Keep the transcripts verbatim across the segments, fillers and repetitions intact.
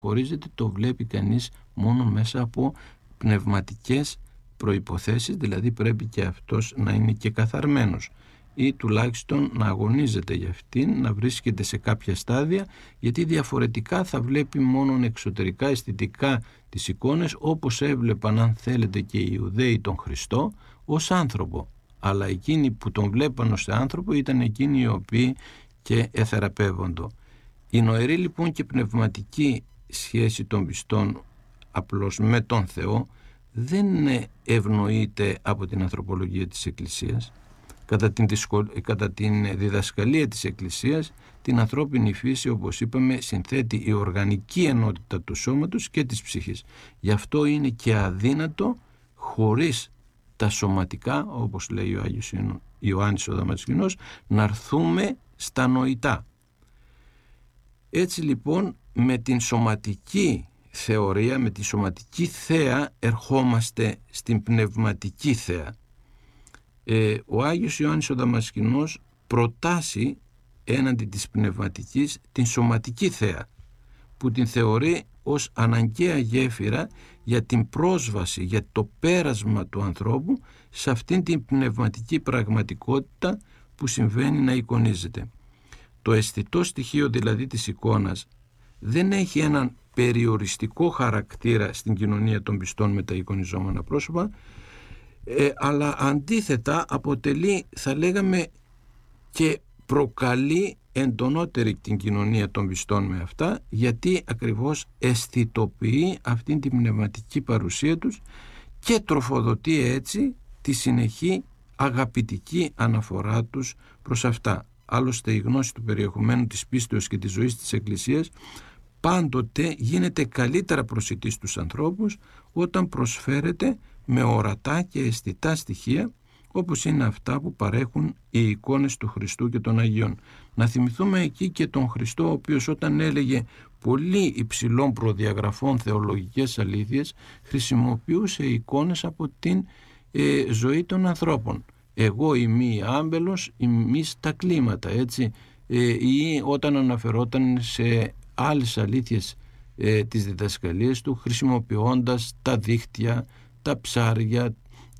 χωρίζεται το βλέπει κανείς μόνο μέσα από πνευματικές προϋποθέσεις, δηλαδή πρέπει και αυτός να είναι και καθαρμένος ή τουλάχιστον να αγωνίζεται για αυτήν, να βρίσκεται σε κάποια στάδια, γιατί διαφορετικά θα βλέπει μόνο εξωτερικά, αισθητικά τις εικόνες, όπως έβλεπαν, αν θέλετε, και οι Ιουδαίοι τον Χριστό ως άνθρωπο. Αλλά εκείνοι που τον βλέπαν ως άνθρωπο ήταν εκείνοι οι οποίοι και εθεραπεύοντο. Η νοερή λοιπόν και πνευματική σχέση των πιστών απλώς με τον Θεό δεν ευνοείται από την ανθρωπολογία της Εκκλησίας. Κατά την, δυσκολ... κατά την διδασκαλία της Εκκλησίας, την ανθρώπινη φύση, όπως είπαμε, συνθέτει η οργανική ενότητα του σώματος και της ψυχής. Γι' αυτό είναι και αδύνατο χωρίς τα σωματικά, όπως λέει ο Άγιος Ιωάννης ο Δαμασκηνός, να έρθουμε στα νοητά. Έτσι λοιπόν με την σωματική θεωρία, με τη σωματική θέα ερχόμαστε στην πνευματική θέα. Ε, ο Άγιος Ιωάννης ο Δαμασκηνός προτάσει έναντι της πνευματικής την σωματική θέα, που την θεωρεί ως αναγκαία γέφυρα για την πρόσβαση, για το πέρασμα του ανθρώπου σε αυτήν την πνευματική πραγματικότητα που συμβαίνει να εικονίζεται. Το αισθητό στοιχείο δηλαδή της εικόνας δεν έχει έναν περιοριστικό χαρακτήρα στην κοινωνία των πιστών με τα εικονιζόμενα πρόσωπα, ε, αλλά αντίθετα αποτελεί, θα λέγαμε, και προκαλεί εντονότερη την κοινωνία των πιστών με αυτά, γιατί ακριβώς αισθητοποιεί αυτήν την πνευματική παρουσία τους και τροφοδοτεί έτσι τη συνεχή αγαπητική αναφορά τους προς αυτά. Άλλωστε η γνώση του περιεχομένου της πίστεως και της ζωής της Εκκλησίας πάντοτε γίνεται καλύτερα προσιτή στους ανθρώπους όταν προσφέρεται με ορατά και αισθητά στοιχεία, όπως είναι αυτά που παρέχουν οι εικόνες του Χριστού και των Αγίων. Να θυμηθούμε εκεί και τον Χριστό, ο οποίος όταν έλεγε πολύ υψηλών προδιαγραφών θεολογικές αλήθειες, χρησιμοποιούσε εικόνες από την ε, ζωή των ανθρώπων. Εγώ είμαι άμπελος, εμείς τα κλίματα, έτσι, ε, ή όταν αναφερόταν σε άλλες αλήθειες ε, της διδασκαλίας του, χρησιμοποιώντας τα δίχτυα, τα ψάρια,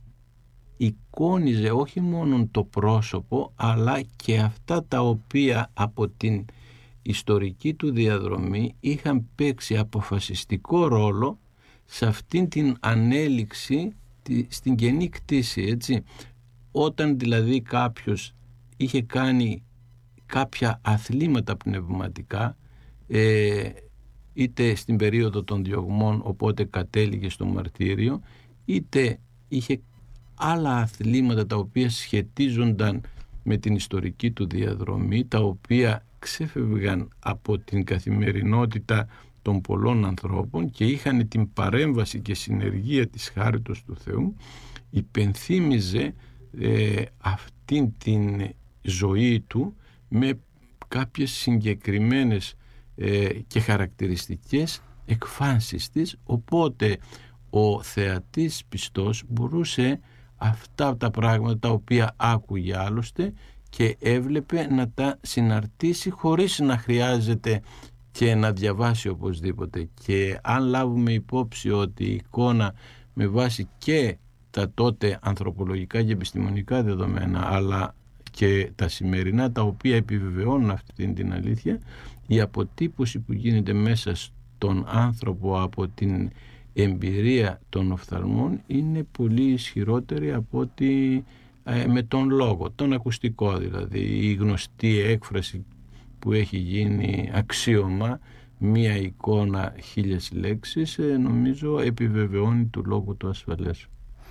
εικόνιζε όχι μόνο το πρόσωπο, αλλά και αυτά τα οποία από την ιστορική του διαδρομή είχαν παίξει αποφασιστικό ρόλο σε αυτήν την ανέλυξη στην καινή κτήση, έτσι. Όταν δηλαδή κάποιος είχε κάνει κάποια αθλήματα πνευματικά, ε, είτε στην περίοδο των διωγμών, οπότε κατέληγε στο μαρτύριο, είτε είχε άλλα αθλήματα τα οποία σχετίζονταν με την ιστορική του διαδρομή, τα οποία ξέφευγαν από την καθημερινότητα των πολλών ανθρώπων και είχαν την παρέμβαση και συνεργία της χάριτος του Θεού, υπενθύμιζε ε, αυτήν την ζωή του με κάποιες συγκεκριμένες ε, και χαρακτηριστικές εκφάνσεις της, οπότε ο θεατής πιστός μπορούσε αυτά τα πράγματα τα οποία άκουγε άλλωστε και έβλεπε να τα συναρτήσει χωρίς να χρειάζεται και να διαβάσει οπωσδήποτε. Και αν λάβουμε υπόψη ότι η εικόνα με βάση και τα τότε ανθρωπολογικά και επιστημονικά δεδομένα, αλλά και τα σημερινά τα οποία επιβεβαιώνουν αυτή την αλήθεια, η αποτύπωση που γίνεται μέσα στον άνθρωπο από την εμπειρία των οφθαλμών είναι πολύ ισχυρότερη από ότι ε, με τον λόγο, τον ακουστικό δηλαδή. Η γνωστή έκφραση που έχει γίνει αξίωμα, μία εικόνα χίλιες λέξεις, ε, νομίζω επιβεβαιώνει του λόγου του ασφαλές.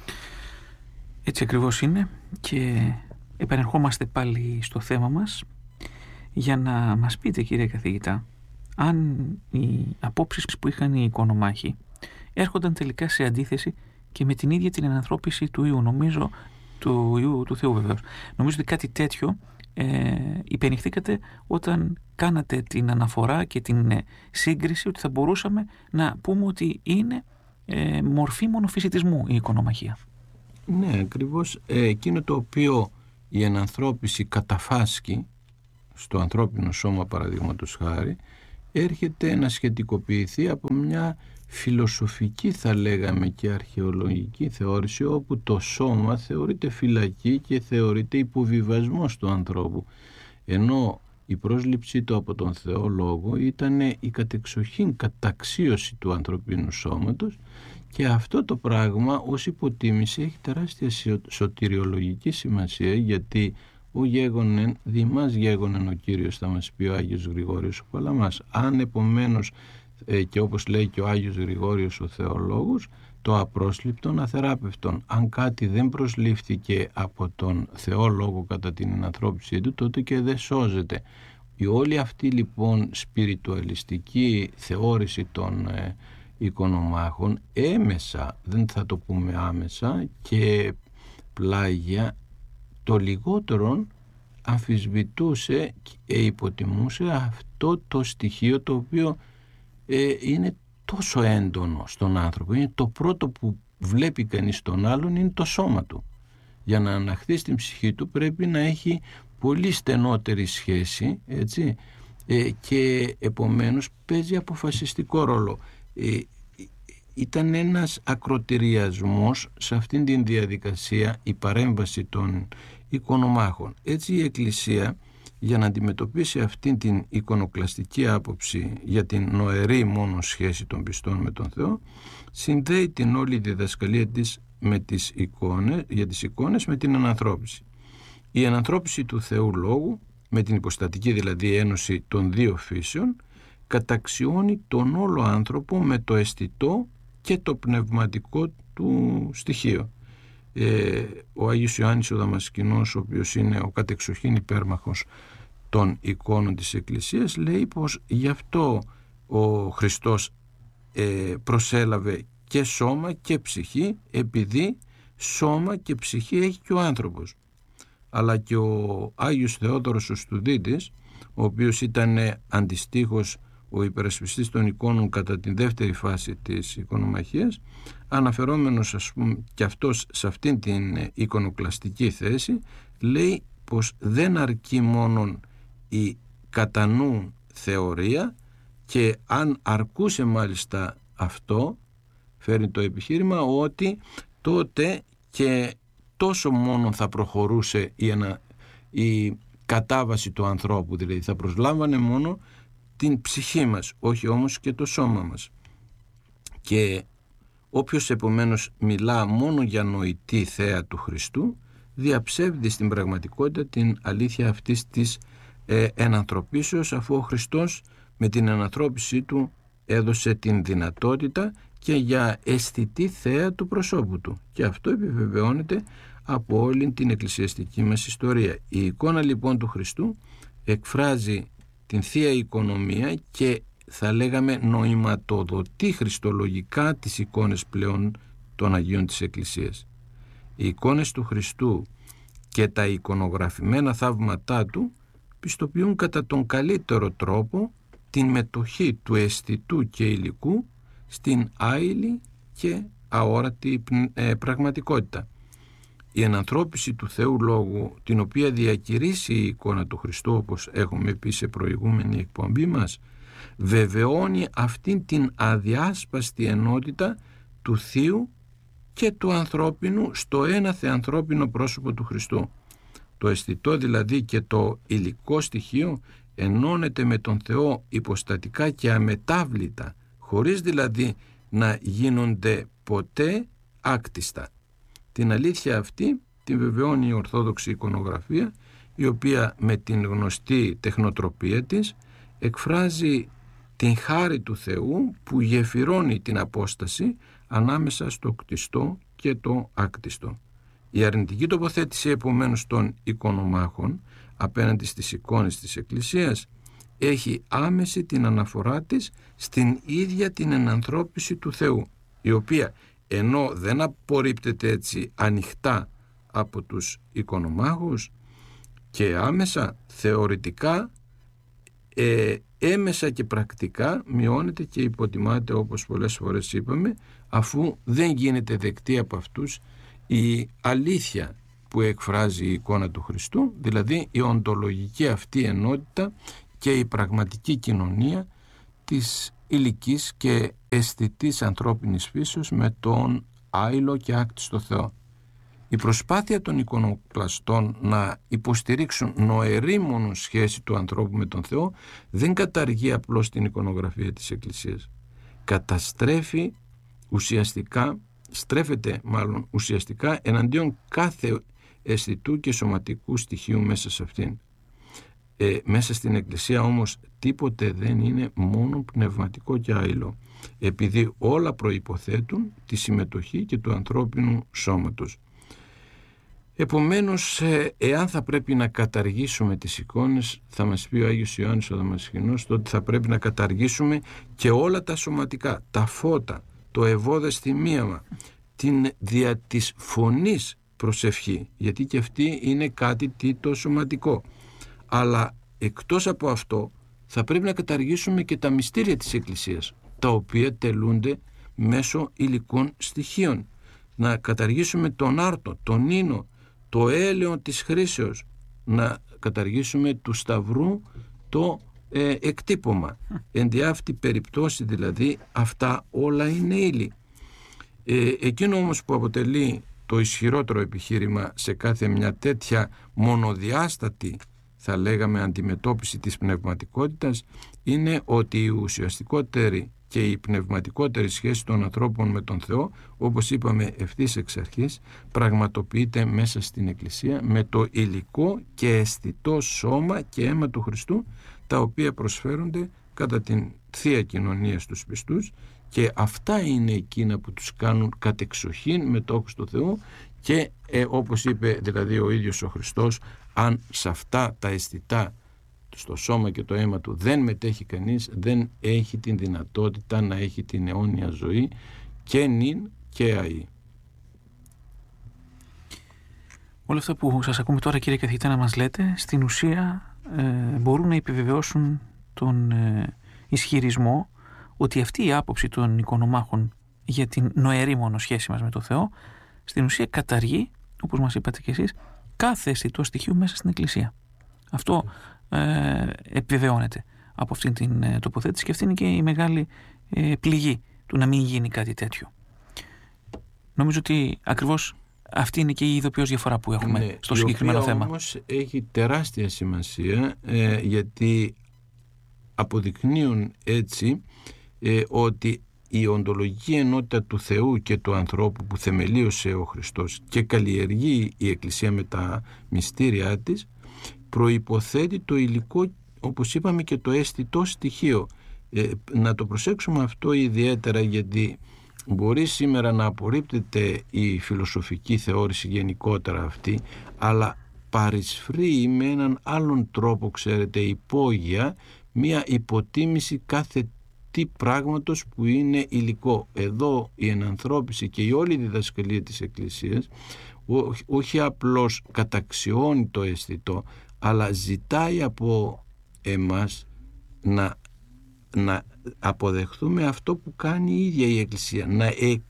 Έτσι ακριβώς είναι, και επανερχόμαστε πάλι στο θέμα μας για να μας πείτε, κύριε καθηγητά, αν οι απόψεις που είχαν οι εικονομάχοι έρχονταν τελικά σε αντίθεση και με την ίδια την ενανθρώπιση του Ιού, νομίζω, του Ιού του Θεού βεβαίως. Νομίζω ότι κάτι τέτοιο ε, υπενηχθήκατε όταν κάνατε την αναφορά και την ε, σύγκριση, ότι θα μπορούσαμε να πούμε ότι είναι ε, μορφή μονοφυσιτισμού η εικονομαχία. Ναι, ακριβώς ε, εκείνο το οποίο η ενανθρώπιση καταφάσκει στο ανθρώπινο σώμα, παραδείγματος χάρη, έρχεται να σχετικοποιηθεί από μια φιλοσοφική, θα λέγαμε, και αρχαιολογική θεώρηση, όπου το σώμα θεωρείται φυλακή και θεωρείται υποβιβασμός του ανθρώπου, ενώ η πρόσληψή του από τον Θεό Λόγο ήταν η κατεξοχήν καταξίωση του ανθρωπίνου σώματος, και αυτό το πράγμα ως υποτίμηση έχει τεράστια σωτηριολογική σημασία, γιατί ο γέγονεν, δημάς γέγονεν ο Κύριος, θα μας πει ο Άγιος Γρηγόριος ο Παλαμάς. Αν επομένως, ε, και όπως λέει και ο Άγιος Γρηγόριος ο Θεολόγος, το απρόσληπτον αθεράπευτον, αν κάτι δεν προσλήφθηκε από τον Θεό Λόγο κατά την ενανθρώπιση του, τότε και δεν σώζεται. Η όλη αυτή λοιπόν σπιριτουαλιστική θεώρηση των ε, οικονομάχων, έμεσα, δεν θα το πούμε άμεσα, και πλάγια, το λιγότερον αμφισβητούσε και υποτιμούσε αυτό το στοιχείο, το οποίο ε, είναι τόσο έντονο στον άνθρωπο. Είναι το πρώτο που βλέπει κανείς τον άλλον, είναι το σώμα του. Για να αναχθεί στην ψυχή του πρέπει να έχει πολύ στενότερη σχέση, έτσι, ε, και επομένως παίζει αποφασιστικό ρόλο. Ε, ήταν ένας ακροτηριασμός σε αυτήν την διαδικασία η παρέμβαση των οικονομάχων. Έτσι η Εκκλησία, για να αντιμετωπίσει αυτήν την εικονοκλαστική άποψη για την νοερή μόνο σχέση των πιστών με τον Θεό, συνδέει την όλη διδασκαλία της με τις εικόνες, για τις εικόνες με την ανανθρώπιση. Η ανανθρώπιση του Θεού Λόγου, με την υποστατική δηλαδή ένωση των δύο φύσεων, καταξιώνει τον όλο άνθρωπο με το αισθητό και το πνευματικό του στοιχείο. Ε, ο Άγιος Ιωάννης ο Δαμασκηνός, ο οποίος είναι ο κατεξοχήν υπέρμαχος των εικόνων της Εκκλησίας, λέει πως γι' αυτό ο Χριστός ε, προσέλαβε και σώμα και ψυχή, επειδή σώμα και ψυχή έχει και ο άνθρωπος. Αλλά και ο Άγιος Θεόδωρος ο Στουδίτης, ο οποίος ήταν αντιστοίχος ο υπερασπιστής των εικόνων κατά την δεύτερη φάση της εικονομαχίας, αναφερόμενος ας πούμε και αυτός σε αυτήν την εικονοκλαστική θέση, λέει πως δεν αρκεί μόνον η κατά νου θεωρία, και αν αρκούσε μάλιστα αυτό, φέρνει το επιχείρημα ότι τότε και τόσο μόνο θα προχωρούσε η, ανα, η κατάβαση του ανθρώπου, δηλαδή θα προσλάμβανε μόνο την ψυχή μας, όχι όμως και το σώμα μας. Και όποιος επομένως μιλά μόνο για νοητή θέα του Χριστού, διαψεύδει στην πραγματικότητα την αλήθεια αυτής της ε, ενανθρωπίσεως, αφού ο Χριστός με την ενανθρώπισή του έδωσε την δυνατότητα και για αισθητή θέα του προσώπου του, και αυτό επιβεβαιώνεται από όλη την εκκλησιαστική μας ιστορία. Η εικόνα λοιπόν του Χριστού εκφράζει την Θεία Οικονομία και θα λέγαμε νοηματοδοτεί χριστολογικά τις εικόνες πλέον των Αγίων της Εκκλησίας. Οι εικόνες του Χριστού και τα εικονογραφημένα θαύματά του πιστοποιούν κατά τον καλύτερο τρόπο την μετοχή του αισθητού και υλικού στην άειλη και αόρατη ε, πραγματικότητα. Η ενανθρώπιση του Θεού Λόγου, την οποία διακηρύσει η εικόνα του Χριστού, όπως έχουμε πει σε προηγούμενη εκπομπή μας, βεβαιώνει αυτήν την αδιάσπαστη ενότητα του Θείου και του ανθρώπινου στο ένα θεανθρώπινο πρόσωπο του Χριστού. Το αισθητό δηλαδή και το υλικό στοιχείο ενώνεται με τον Θεό υποστατικά και αμετάβλητα, χωρίς δηλαδή να γίνονται ποτέ άκτιστα. Την αλήθεια αυτή την βεβαιώνει η Ορθόδοξη εικονογραφία, η οποία με την γνωστή τεχνοτροπία της εκφράζει την χάρη του Θεού που γεφυρώνει την απόσταση ανάμεσα στο κτιστό και το άκτιστο. Η αρνητική τοποθέτηση επομένως των εικονομάχων απέναντι στις εικόνες της Εκκλησίας έχει άμεση την αναφορά της στην ίδια την ενανθρώπιση του Θεού, η οποία ενώ δεν απορρίπτεται έτσι ανοιχτά από τους εικονομάχους και άμεσα, θεωρητικά, ε, έμεσα και πρακτικά μειώνεται και υποτιμάται, όπως πολλές φορές είπαμε, αφού δεν γίνεται δεκτή από αυτούς η αλήθεια που εκφράζει η εικόνα του Χριστού, δηλαδή η οντολογική αυτή ενότητα και η πραγματική κοινωνία, της υλικής και αισθητής ανθρώπινης φύσεως με τον άειλο και άκτιστο Θεό. Η προσπάθεια των εικονοκλαστών να υποστηρίξουν νοερήμονο σχέση του ανθρώπου με τον Θεό δεν καταργεί απλώς την εικονογραφία της Εκκλησίας. Καταστρέφει ουσιαστικά, στρέφεται μάλλον ουσιαστικά εναντίον κάθε αισθητού και σωματικού στοιχείου μέσα σε αυτήν. Ε, μέσα στην Εκκλησία όμως τίποτε δεν είναι μόνο πνευματικό και άειλο, επειδή όλα προϋποθέτουν τη συμμετοχή και του ανθρώπινου σώματος. Επομένως, εάν θα πρέπει να καταργήσουμε τις εικόνες, θα μας πει ο Άγιος Ιωάννης ο Δαμασχηνός, τότε θα πρέπει να καταργήσουμε και όλα τα σωματικά, τα φώτα, το ευώδες θυμίαμα, την δια της φωνής προσευχή, γιατί και αυτή είναι κάτι τι το σωματικό. Αλλά εκτός από αυτό θα πρέπει να καταργήσουμε και τα μυστήρια της Εκκλησίας, τα οποία τελούνται μέσω υλικών στοιχείων. Να καταργήσουμε τον άρτο, τον ίνο, το έλεον της χρήσεως, να καταργήσουμε του σταυρού το ε, εκτύπωμα. Εν δι' αυτή περιπτώσει δηλαδή αυτά όλα είναι ύλη. Ε, εκείνο όμως που αποτελεί το ισχυρότερο επιχείρημα σε κάθε μια τέτοια μονοδιάστατη, θα λέγαμε, αντιμετώπιση της πνευματικότητας είναι ότι η ουσιαστικότερη και η πνευματικότερη σχέση των ανθρώπων με τον Θεό, όπως είπαμε ευθύς εξ αρχής, πραγματοποιείται μέσα στην Εκκλησία με το υλικό και αισθητό σώμα και αίμα του Χριστού, τα οποία προσφέρονται κατά την Θεία Κοινωνία στους πιστούς, και αυτά είναι εκείνα που τους κάνουν κατεξοχήν μετόχους του Θεού και ε, όπως είπε δηλαδή ο ίδιος ο Χριστός, αν σε αυτά τα αισθητά στο σώμα και το αίμα του δεν μετέχει κανείς, δεν έχει την δυνατότητα να έχει την αιώνια ζωή και νυν και αεί. Όλα αυτά που σας ακούμε τώρα, κύριε καθηγητά, να μας λέτε, στην ουσία ε, μπορούν να επιβεβαιώσουν τον ε, ισχυρισμό ότι αυτή η άποψη των οικονομάχων για την νοερήμονο σχέση μας με τον Θεό στην ουσία καταργεί, όπως μας είπατε κι εσείς, κάθε αισθητό στοιχείο μέσα στην Εκκλησία. Αυτό ε, επιβεβαιώνεται από αυτήν την ε, τοποθέτηση, και αυτή είναι και η μεγάλη ε, πληγή του να μην γίνει κάτι τέτοιο. Νομίζω ότι ακριβώς αυτή είναι και η ειδοποιώς διαφορά που έχουμε ναι, στο συγκεκριμένο θέμα. Όμως έχει τεράστια σημασία ε, γιατί αποδεικνύουν έτσι ε, ότι η οντολογική ενότητα του Θεού και του ανθρώπου που θεμελίωσε ο Χριστός και καλλιεργεί η Εκκλησία με τα μυστήριά της προϋποθέτει το υλικό, όπως είπαμε, και το αισθητό στοιχείο. Ε, να το προσέξουμε αυτό ιδιαίτερα, γιατί μπορεί σήμερα να απορρίπτεται η φιλοσοφική θεώρηση γενικότερα αυτή, αλλά παρισφρεί με έναν άλλον τρόπο, ξέρετε, υπόγεια, μία υποτίμηση κάθε τι πράγματος που είναι υλικό. Εδώ η ενανθρώπιση και η όλη διδασκαλία της Εκκλησίας όχι απλώς καταξιώνει το αισθητό, αλλά ζητάει από εμάς να, να αποδεχθούμε αυτό που κάνει η ίδια η Εκκλησία, να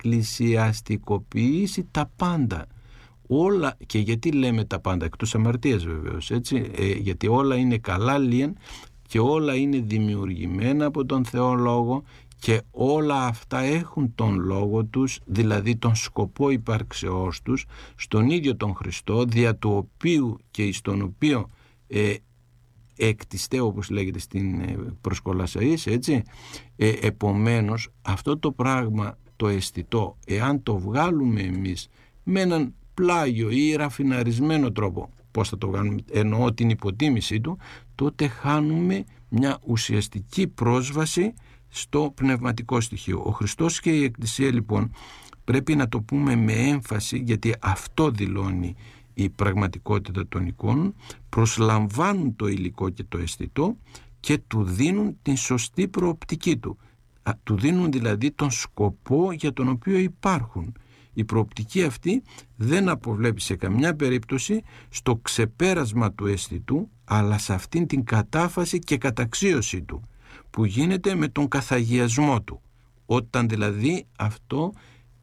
εκκλησιαστικοποιήσει τα πάντα. Όλα, και γιατί λέμε τα πάντα, εκτός αμαρτίας βεβαίως, έτσι, ε, γιατί όλα είναι καλά λίαν και όλα είναι δημιουργημένα από τον Θεό Λόγο και όλα αυτά έχουν τον λόγο τους, δηλαδή τον σκοπό υπάρξεώς τους, στον ίδιο τον Χριστό, δια του οποίου και εις τον οποίο ε, εκτιστέ, όπως λέγεται στην ε, προσκολασαΐς, έτσι. Ε, επομένως αυτό το πράγμα το αισθητό, εάν το βγάλουμε εμείς με έναν πλάγιο ή ραφιναρισμένο τρόπο, πώς θα το βγάλουμε, εννοώ την υποτίμησή του, τότε χάνουμε μια ουσιαστική πρόσβαση στο πνευματικό στοιχείο. Ο Χριστός και η Εκκλησία λοιπόν πρέπει να το πούμε με έμφαση, γιατί αυτό δηλώνει η πραγματικότητα των εικόνων, προσλαμβάνουν το υλικό και το αισθητό και του δίνουν την σωστή προοπτική του. Του δίνουν δηλαδή τον σκοπό για τον οποίο υπάρχουν. Η προοπτική αυτή δεν αποβλέπει σε καμιά περίπτωση στο ξεπέρασμα του αισθητού, αλλά σε αυτήν την κατάφαση και καταξίωση του, που γίνεται με τον καθαγιασμό του. Όταν δηλαδή αυτό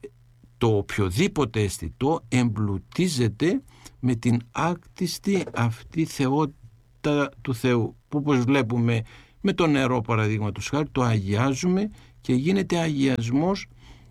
το οποιοδήποτε αισθητό εμπλουτίζεται με την άκτιστη αυτή θεότητα του Θεού, που όπως βλέπουμε Με το νερό, παραδείγματος χάρη, το αγιάζουμε και γίνεται αγιασμός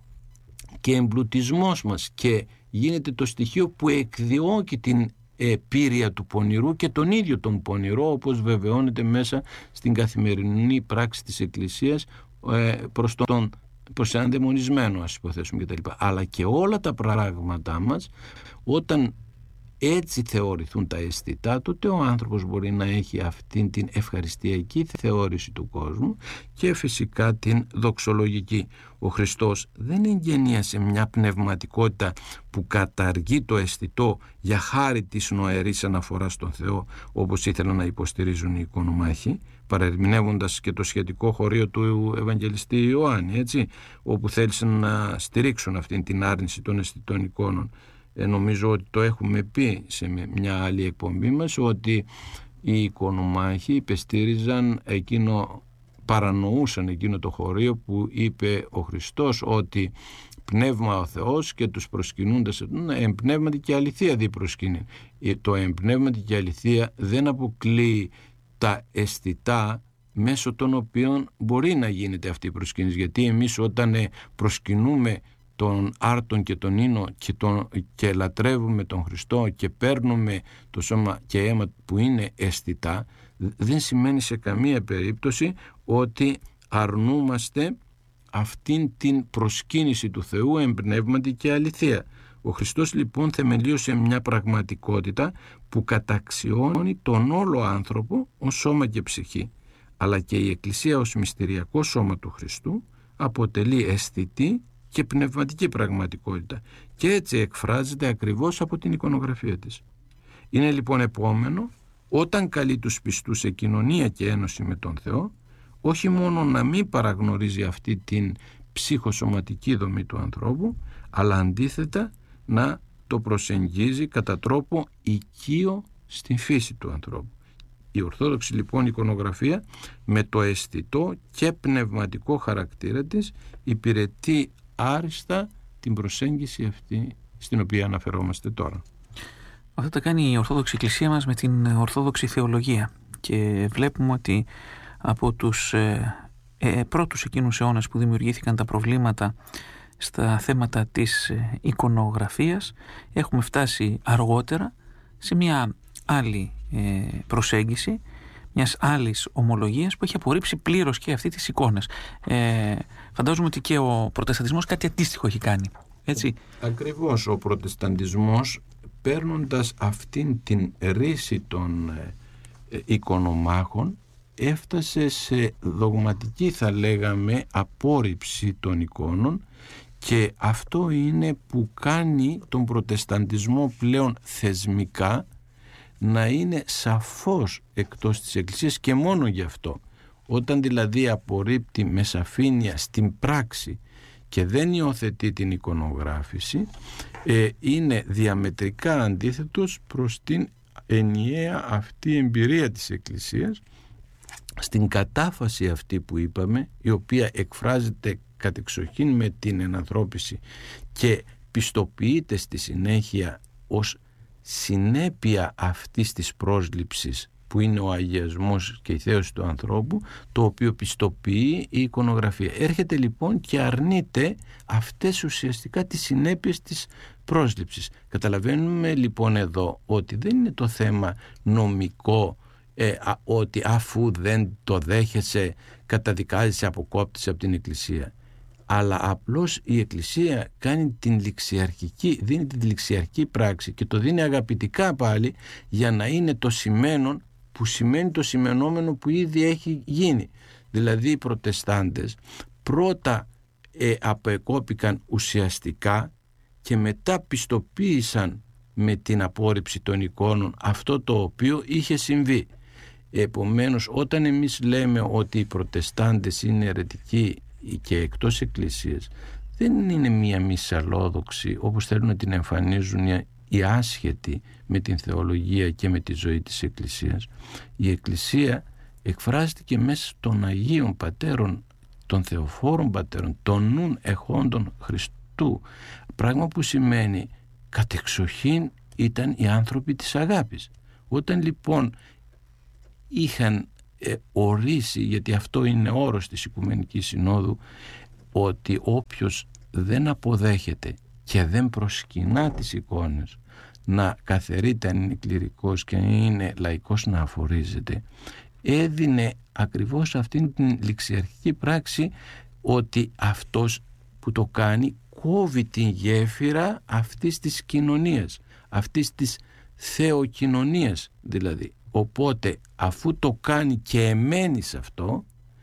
και εμπλουτισμός μας και γίνεται το στοιχείο που εκδιώκει την ε, πύρεια του πονηρού και τον ίδιο τον πονηρό, όπως βεβαιώνεται μέσα στην καθημερινή πράξη της Εκκλησίας ε, προς τον προς έναν δαιμονισμένο, ας υποθέσουμε, κτλ. Αλλά και όλα τα πράγματά μας, όταν έτσι θεωρηθούν τα αισθητά, τότε ο άνθρωπος μπορεί να έχει αυτήν την ευχαριστιακή θεώρηση του κόσμου και φυσικά την δοξολογική. Ο Χριστός δεν εγγενίασε μια πνευματικότητα που καταργεί το αισθητό για χάρη της νοερής αναφοράς στον Θεό, όπως ήθελαν να υποστηρίζουν οι οικονομάχοι, παρερμηνεύοντας και το σχετικό χωρίο του Ευαγγελιστή Ιωάννη, έτσι, όπου θέλησαν να στηρίξουν αυτήν την άρνηση των αισθητών εικόνων. Ε, νομίζω ότι το έχουμε πει σε μια άλλη εκπομπή μας, ότι οι οικονομάχοι υπεστήριζαν εκείνο, παρανοούσαν εκείνο το χωρίο που είπε ο Χριστός, ότι πνεύμα ο Θεός και τους προσκυνούντας εμπνεύματι και αληθεία δι προσκύνει. Το εμπνεύματι και αληθεία δεν αποκλείει τα αισθητά μέσω των οποίων μπορεί να γίνεται αυτή η προσκύνηση, γιατί εμείς όταν προσκυνούμε τον άρτον και τον ίνο και, τον, και λατρεύουμε τον Χριστό και παίρνουμε το σώμα και αίμα που είναι αισθητά, δεν σημαίνει σε καμία περίπτωση ότι αρνούμαστε αυτήν την προσκύνηση του Θεού εμπνεύματι και αληθεία. Ο Χριστός λοιπόν θεμελίωσε μια πραγματικότητα που καταξιώνει τον όλο άνθρωπο ως σώμα και ψυχή, αλλά και η Εκκλησία ως μυστηριακό σώμα του Χριστού αποτελεί αισθητή και πνευματική πραγματικότητα και έτσι εκφράζεται ακριβώς από την εικονογραφία της. Είναι λοιπόν επόμενο, όταν καλεί τους πιστούς σε κοινωνία και ένωση με τον Θεό, όχι μόνο να μην παραγνωρίζει αυτή την ψυχοσωματική δομή του ανθρώπου, αλλά αντίθετα να το προσεγγίζει κατά τρόπο οικείο στην φύση του ανθρώπου. Η Ορθόδοξη λοιπόν εικονογραφία με το αισθητό και πνευματικό χαρακτήρα της υπηρετεί άριστα την προσέγγιση αυτή στην οποία αναφερόμαστε τώρα. Αυτό τα κάνει η Ορθόδοξη Εκκλησία μας με την Ορθόδοξη Θεολογία και βλέπουμε ότι από τους ε, ε, πρώτους εκείνους αιώνες που δημιουργήθηκαν τα προβλήματα στα θέματα της ε, εικονογραφίας, έχουμε φτάσει αργότερα σε μια άλλη ε, προσέγγιση, μιας άλλης ομολογίας που έχει απορρίψει πλήρως και αυτή τις εικόνες. Ε, φαντάζομαι ότι και ο Προτεσταντισμός κάτι αντίστοιχο έχει κάνει, έτσι. Ακριβώς, ο Προτεσταντισμός, παίρνοντας αυτήν την ρίση των ε, ε, εικονομάχων, έφτασε σε δογματική, θα λέγαμε, απόρριψη των εικόνων, και αυτό είναι που κάνει τον Προτεσταντισμό πλέον θεσμικά να είναι σαφώς εκτός της Εκκλησίας, και μόνο γι' αυτό. Όταν δηλαδή απορρίπτει με σαφήνεια στην πράξη και δεν υιοθετεί την εικονογράφηση, ε, είναι διαμετρικά αντίθετος προς την ενιαία αυτή εμπειρία της Εκκλησίας, στην κατάφαση αυτή που είπαμε, η οποία εκφράζεται κατεξοχήν με την ενανθρώπιση και πιστοποιείται στη συνέχεια ως συνέπεια αυτής της πρόσληψης που είναι ο αγιασμός και η θέωση του ανθρώπου, το οποίο πιστοποιεί η εικονογραφία. Έρχεται λοιπόν και αρνείται αυτές ουσιαστικά τις συνέπειες της πρόσληψης. Καταλαβαίνουμε λοιπόν εδώ ότι δεν είναι το θέμα νομικό, ε, α, ότι αφού δεν το δέχεσαι καταδικάζεσαι, αποκόπτεσαι από την Εκκλησία. Αλλά απλώς η Εκκλησία κάνει την ληξιαρχική, δίνει την ληξιαρχική πράξη και το δίνει αγαπητικά πάλι, για να είναι το σημαίνον που σημαίνει το σημενόμενο που ήδη έχει γίνει. Δηλαδή οι Προτεστάντες πρώτα ε, απεκόπηκαν ουσιαστικά και μετά πιστοποίησαν με την απόρριψη των εικόνων αυτό το οποίο είχε συμβεί. Επομένως, όταν εμείς λέμε ότι οι Προτεστάντες είναι αιρετικοί και εκτός Εκκλησίας, δεν είναι μία μυσαλλόδοξη όπως θέλουν να την εμφανίζουν οι άσχετοι με την θεολογία και με τη ζωή της Εκκλησίας. Η Εκκλησία εκφράζεται και μέσα των Αγίων Πατέρων, των Θεοφόρων Πατέρων, των νουν εχόντων Χριστού, πράγμα που σημαίνει κατεξοχήν ήταν οι άνθρωποι της αγάπης. Όταν λοιπόν είχαν ε, ορίσει, γιατί αυτό είναι όρος της Οικουμενικής Συνόδου, ότι όποιος δεν αποδέχεται και δεν προσκυνά τις εικόνες, να καθερείται αν είναι κληρικός και αν είναι λαϊκός να αφορίζεται, έδινε ακριβώς αυτήν την ληξιαρχική πράξη, ότι αυτός που το κάνει κόβει την γέφυρα αυτής της κοινωνίας, αυτής της θεοκοινωνίας δηλαδή. Οπότε αφού το κάνει και εμένει σε αυτό,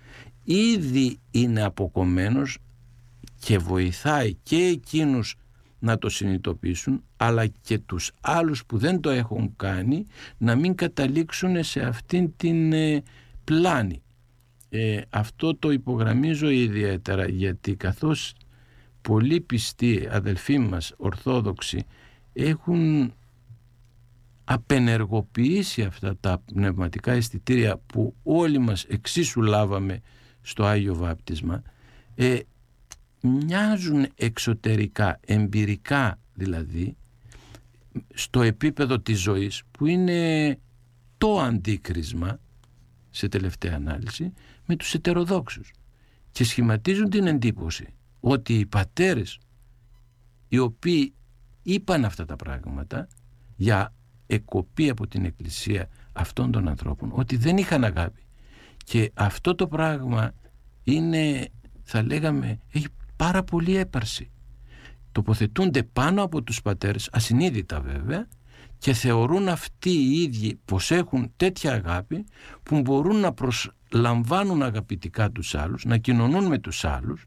ήδη είναι αποκομμένος και βοηθάει και εκείνους να το συνειδητοποιήσουν, αλλά και τους άλλους που δεν το έχουν κάνει να μην καταλήξουν σε αυτήν την ε, πλάνη. Ε, αυτό το υπογραμμίζω ιδιαίτερα, γιατί καθώς πολλοί πιστοί αδελφοί μας Ορθόδοξοι έχουν απενεργοποιήσει αυτά τα πνευματικά αισθητήρια που όλοι μας εξίσου λάβαμε στο Άγιο Βάπτισμα, ε, μοιάζουν εξωτερικά, εμπειρικά δηλαδή, στο επίπεδο της ζωής, που είναι το αντίκρισμα σε τελευταία ανάλυση με τους ετεροδόξους, και σχηματίζουν την εντύπωση ότι οι πατέρες οι οποίοι είπαν αυτά τα πράγματα για εκοπή από την Εκκλησία αυτών των ανθρώπων, ότι δεν είχαν αγάπη. Και αυτό το πράγμα είναι, θα λέγαμε, έχει πάρα πολύ έπαρση. Τοποθετούνται πάνω από τους πατέρες, ασυνείδητα βέβαια, και θεωρούν αυτοί οι ίδιοι πως έχουν τέτοια αγάπη που μπορούν να προσλαμβάνουν αγαπητικά τους άλλους, να κοινωνούν με τους άλλους,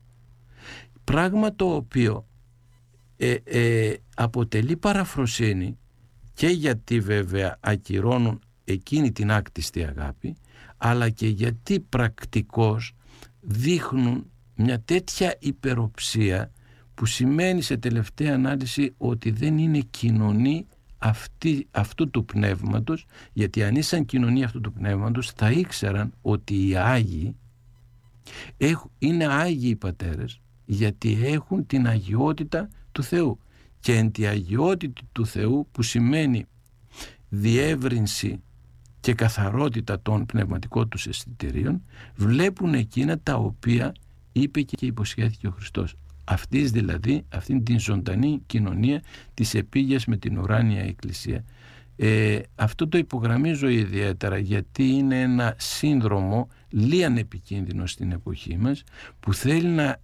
πράγμα το οποίο ε, ε, αποτελεί παραφροσύνη, και γιατί βέβαια ακυρώνουν εκείνη την άκτιστη αγάπη, αλλά και γιατί πρακτικώς δείχνουν μια τέτοια υπεροψία που σημαίνει σε τελευταία ανάλυση ότι δεν είναι κοινωνή αυτή, αυτού του πνεύματος, γιατί αν ήσαν κοινωνία αυτού του πνεύματος θα ήξεραν ότι οι Άγιοι έχουν, είναι Άγιοι οι πατέρες, γιατί έχουν την αγιότητα του Θεού, και εν τη αγιότητα του Θεού, που σημαίνει διεύρυνση και καθαρότητα των πνευματικών τους αισθητηρίων, βλέπουν εκείνα τα οποία είπε και υποσχέθηκε ο Χριστός. Αυτής δηλαδή, αυτήν την ζωντανή κοινωνία της επίγειας με την ουράνια Εκκλησία. Ε, αυτό το υπογραμμίζω ιδιαίτερα, γιατί είναι ένα σύνδρομο λίαν επικίνδυνο στην εποχή μας, που θέλει να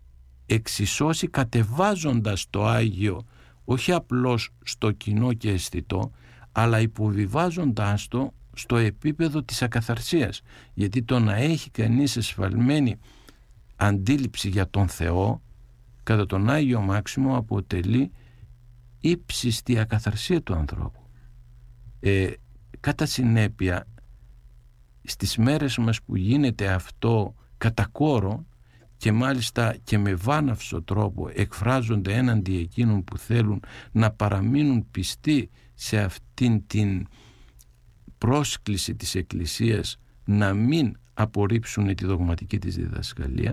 εξισώσει κατεβάζοντας το Άγιο όχι απλώς στο κοινό και αισθητό, αλλά υποβιβάζοντάς το στο επίπεδο της ακαθαρσίας. Γιατί το να έχει κανείς εσφαλμένη αντίληψη για τον Θεό κατά τον Άγιο Μάξιμο αποτελεί ύψιστη ακαθαρσία του ανθρώπου. Ε, κατά συνέπεια, στις μέρες μας που γίνεται αυτό κατά κόρο, και μάλιστα και με βάναυσο τρόπο εκφράζονται έναντι εκείνων που θέλουν να παραμείνουν πιστοί σε αυτήν την πρόσκληση της Εκκλησίας να μην απορρίψουν τη δογματική της διδασκαλία,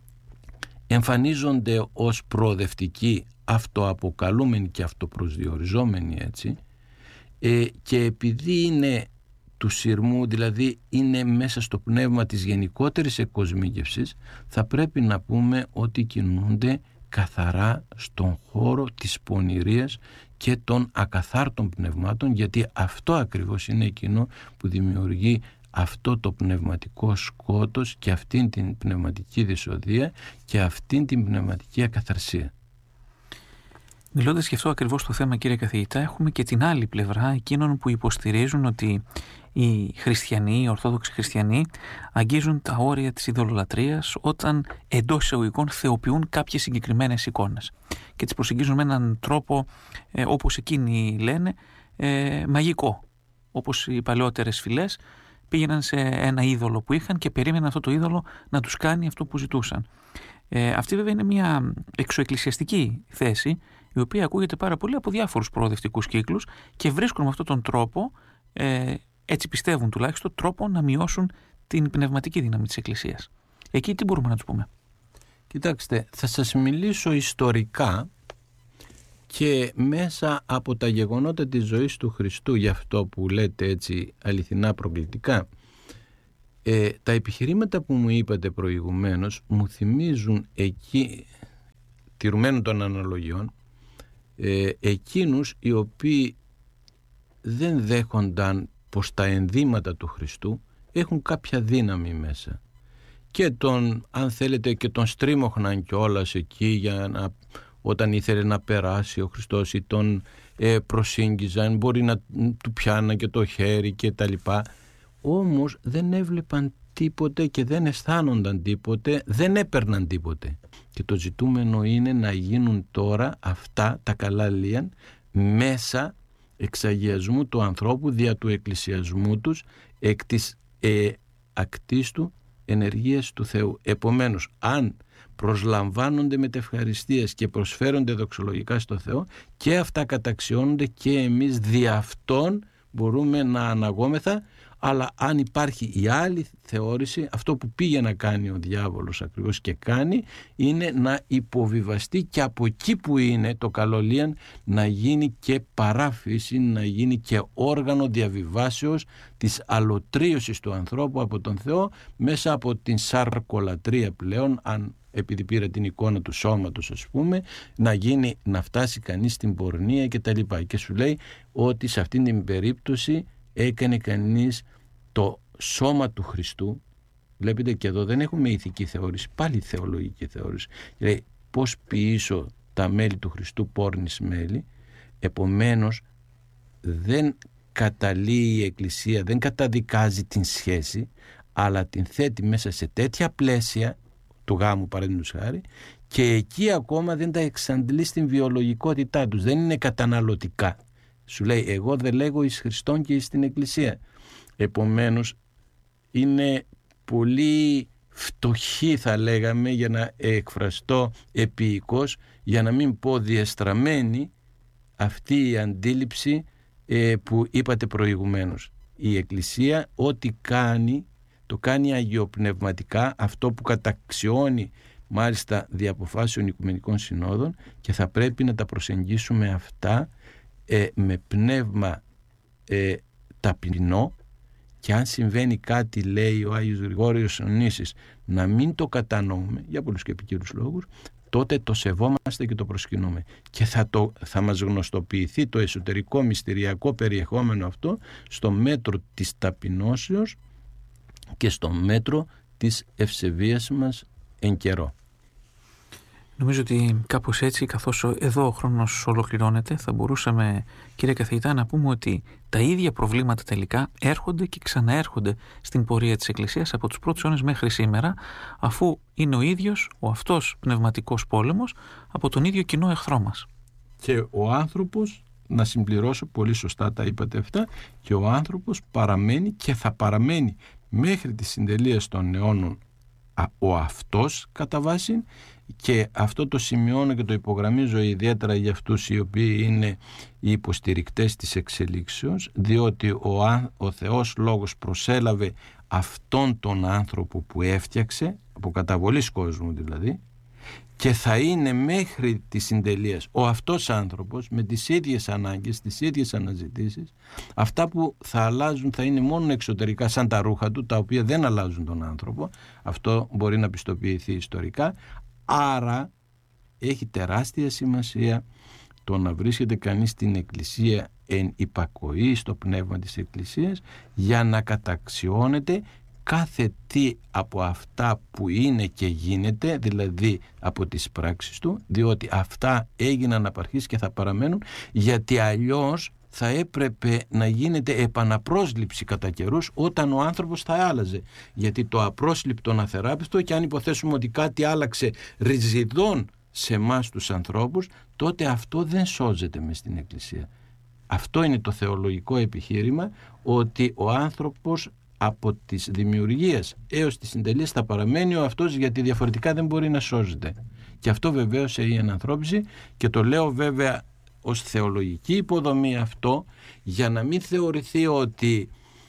εμφανίζονται ως προοδευτικοί, αυτοαποκαλούμενοι και αυτοπροσδιοριζόμενοι έτσι, ε, και επειδή είναι του σειρμού, δηλαδή είναι μέσα στο πνεύμα της γενικότερης εκκοσμίκευσης, θα πρέπει να πούμε ότι κινούνται καθαρά στον χώρο της πονηρίας και των ακαθάρτων πνευμάτων, γιατί αυτό ακριβώς είναι εκείνο που δημιουργεί αυτό το πνευματικό σκότος και αυτήν την πνευματική δυσοδεία και αυτήν την πνευματική ακαθαρσία. Μιλώντας γι' αυτό ακριβώς το θέμα, κύριε καθηγητά, έχουμε και την άλλη πλευρά εκείνων που υποστηρίζουν ότι οι χριστιανοί, οι ορθόδοξοι χριστιανοί, αγγίζουν τα όρια της ειδωλολατρίας όταν εντός εισαγωγικών θεοποιούν κάποιες συγκεκριμένες εικόνες και τις προσεγγίζουν με έναν τρόπο, ε, όπως εκείνοι λένε, ε, μαγικό. Όπως οι παλαιότερες φυλές πήγαιναν σε ένα είδωλο που είχαν και περίμεναν αυτό το είδωλο να τους κάνει αυτό που ζητούσαν. Ε, αυτή βέβαια είναι μια εξωεκκλησιαστική θέση, η οποία ακούγεται πάρα πολύ από διάφορους προοδευτικούς κύκλους και βρίσκουν με αυτόν τον τρόπο, ε, έτσι πιστεύουν τουλάχιστον, τρόπο να μειώσουν την πνευματική δύναμη της Εκκλησίας. Εκεί τι μπορούμε να τους πούμε? Κοιτάξτε, θα σας μιλήσω ιστορικά και μέσα από τα γεγονότα της ζωής του Χριστού, για αυτό που λέτε έτσι αληθινά προκλητικά. Ε, τα επιχειρήματα που μου είπατε προηγουμένως μου θυμίζουν εκεί, τηρουμένων των αναλογιών, ε, εκείνους οι οποίοι δεν δέχονταν πως τα ενδύματα του Χριστού έχουν κάποια δύναμη μέσα και τον, αν θέλετε, και τον στρίμωχναν κιόλας εκεί για να, όταν ήθελε να περάσει ο Χριστός, ή τον ε, προσήγγιζαν, μπορεί να του πιάναν και το χέρι και τα λοιπά, όμως δεν έβλεπαν τίποτε και δεν αισθάνονταν τίποτε, δεν έπαιρναν τίποτε. Και το ζητούμενο είναι να γίνουν τώρα αυτά τα καλά λίαν μέσα εξαγιασμού του ανθρώπου δια του εκκλησιασμού τους εκ της ε, ακτής του ενεργείας του Θεού. Επομένως, αν προσλαμβάνονται μετευχαριστίες και προσφέρονται δοξολογικά στο Θεό, και αυτά καταξιώνονται και εμείς δι' αυτόν μπορούμε να αναγόμεθα. Αλλά αν υπάρχει η άλλη θεώρηση, αυτό που πήγε να κάνει ο διάβολος ακριβώς και κάνει, είναι να υποβιβαστεί και από εκεί που είναι το καλολίαν να γίνει και παράφυση, να γίνει και όργανο διαβιβάσεως της αλωτρίωσης του ανθρώπου από τον Θεό μέσα από την σαρκολατρία πλέον, αν επειδή πήρα την εικόνα του σώματος ας πούμε, να γίνει, να φτάσει κανείς στην πορνεία και τα λοιπά. Και σου λέει ότι σε αυτήν την περίπτωση έκανε κανείς το σώμα του Χριστού. Βλέπετε, και εδώ δεν έχουμε ηθική θεώρηση, πάλι θεολογική θεώρηση. Λέει πώς ποιήσω τα μέλη του Χριστού πόρνης μέλη. Επομένως δεν καταλύει η Εκκλησία, δεν καταδικάζει την σχέση, αλλά την θέτει μέσα σε τέτοια πλαίσια του γάμου παραδείγματος χάρη, και εκεί ακόμα δεν τα εξαντλεί στην βιολογικότητά τους, δεν είναι καταναλωτικά. Σου λέει εγώ δεν λέγω εις Χριστόν και εις την Εκκλησία. Επομένως είναι πολύ φτωχή, θα λέγαμε, για να εκφραστώ επίοικος, για να μην πω διεστραμμένη, αυτή η αντίληψη ε, που είπατε προηγουμένως. Η Εκκλησία ό,τι κάνει το κάνει αγιοπνευματικά, αυτό που καταξιώνει μάλιστα δι' αποφάσεων οικουμενικών συνόδων, και θα πρέπει να τα προσεγγίσουμε αυτά ε, με πνεύμα ε, ταπεινό, και αν συμβαίνει κάτι, λέει ο Άγιος Γρηγόριος Ονήσης, να μην το κατανοούμε για πολλούς και επικύρους λόγους, τότε το σεβόμαστε και το προσκυνούμε, και θα, το, θα μας γνωστοποιηθεί το εσωτερικό μυστηριακό περιεχόμενο αυτό στο μέτρο της ταπεινώσεως και στο μέτρο της ευσεβίας μας εν καιρό. Νομίζω ότι κάπως έτσι, καθώς εδώ ο χρόνος ολοκληρώνεται, θα μπορούσαμε, κύριε καθηγητά, να πούμε ότι τα ίδια προβλήματα τελικά έρχονται και ξαναέρχονται στην πορεία της Εκκλησίας από τους πρώτους αιώνες μέχρι σήμερα, αφού είναι ο ίδιος ο αυτός πνευματικός πόλεμος από τον ίδιο κοινό εχθρό μας. Και ο άνθρωπος, να συμπληρώσω, πολύ σωστά τα είπατε αυτά, και ο άνθρωπος παραμένει και θα παραμένει μέχρι τη συντελεία των αιώνων ο αυτός κατά βάση. Και αυτό το σημειώνω και το υπογραμμίζω ιδιαίτερα για αυτούς οι οποίοι είναι οι υποστηρικτές της εξελίξεως, διότι ο, ο Θεός Λόγος προσέλαβε αυτόν τον άνθρωπο που έφτιαξε, από καταβολής κόσμου δηλαδή, και θα είναι μέχρι τη συντελείας ο αυτός άνθρωπος με τις ίδιες ανάγκες, τις ίδιες αναζητήσεις. Αυτά που θα αλλάζουν θα είναι μόνο εξωτερικά, σαν τα ρούχα του, τα οποία δεν αλλάζουν τον άνθρωπο. Αυτό μπορεί να πιστοποιηθεί ιστορικά. Άρα έχει τεράστια σημασία το να βρίσκεται κανείς στην Εκκλησία εν υπακοή στο πνεύμα της Εκκλησίας, για να καταξιώνεται κάθε τι από αυτά που είναι και γίνεται, δηλαδή από τις πράξεις του, διότι αυτά έγιναν απ' αρχής και θα παραμένουν, γιατί αλλιώς θα έπρεπε να γίνεται επαναπρόσληψη κατά καιρούς όταν ο άνθρωπος θα άλλαζε. Γιατί το απρόσληπτον αθεράπευτο, και αν υποθέσουμε ότι κάτι άλλαξε ριζιδών σε εμάς τους ανθρώπους, τότε αυτό δεν σώζεται μες στην Εκκλησία. Αυτό είναι το θεολογικό επιχείρημα, ότι ο άνθρωπος από τις δημιουργίες έως τις συντελείες θα παραμένει ο αυτός, γιατί διαφορετικά δεν μπορεί να σώζεται. Και αυτό βεβαίως η ενανθρώπιση, και το λέω βέβαια ως θεολογική υποδομή αυτό, για να μην θεωρηθεί ότι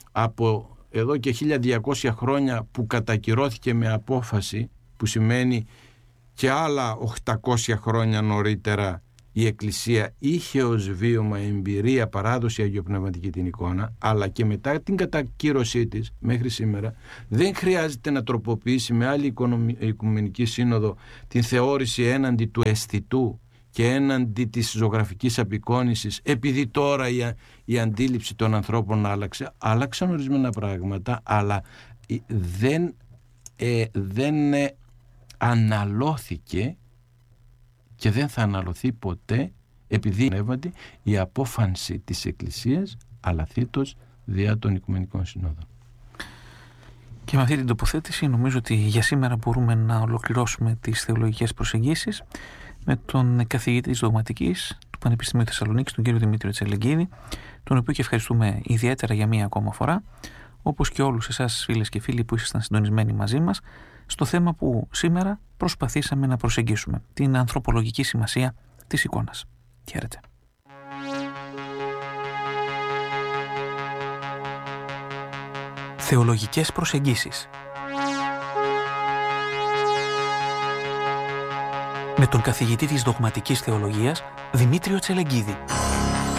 από εδώ και χίλια διακόσια χρόνια που κατακυρώθηκε με απόφαση, που σημαίνει και άλλα οκτακόσια χρόνια νωρίτερα η Εκκλησία είχε ως βίωμα, εμπειρία, παράδοση αγιοπνευματική την εικόνα, αλλά και μετά την κατακύρωσή της μέχρι σήμερα δεν χρειάζεται να τροποποιήσει με άλλη Οικουμενική Σύνοδο την θεώρηση έναντι του αισθητού και έναντι της ζωγραφικής απεικόνησης, επειδή τώρα η, η αντίληψη των ανθρώπων άλλαξε. Άλλαξαν ορισμένα πράγματα, αλλά δεν, ε, δεν ε, αναλώθηκε και δεν θα αναλωθεί ποτέ, επειδή πνεύματι η απόφανση της Εκκλησίας αλαθήτως διά των Οικουμενικών Συνόδων. Και με αυτή την τοποθέτηση νομίζω ότι για σήμερα μπορούμε να ολοκληρώσουμε τις θεολογικές προσεγγίσεις με τον καθηγητή της Δογματικής του Πανεπιστημίου Θεσσαλονίκης, τον κύριο Δημήτριο Τσελεγκίδη, τον οποίο και ευχαριστούμε ιδιαίτερα για μία ακόμα φορά, όπως και όλους εσάς φίλες και φίλοι που ήσασταν συντονισμένοι μαζί μας στο θέμα που σήμερα προσπαθήσαμε να προσεγγίσουμε, την ανθρωπολογική σημασία της εικόνας. Χαίρετε. Θεολογικές προσεγγίσεις με τον καθηγητή της Δογματικής Θεολογίας Δημήτριο Τσελεγκίδη.